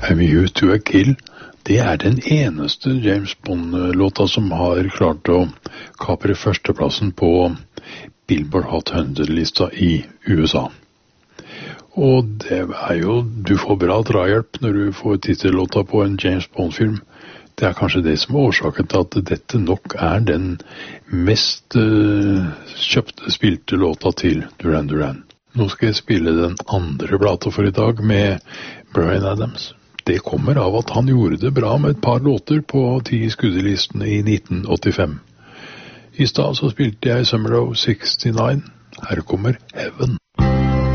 I'm Used to a Kill, det den eneste James Bond-låta som har klart å kapre førsteplassen på Billboard Hot 100-lista i USA. Og det jo, du får bra drahjelp når du får titellåta på en James Bond-film. Det kanskje det som årsaken til at dette nok den mest kjøpte, spilte låta til Duran Duran. Nå skal jeg spille den andre plata for i dag med Bryan Adams. Det kommer av at han gjorde det bra med et par låter på 10 skuddelistene i 1985. I stad så spilte jeg Summer of '69. Her kommer Heaven.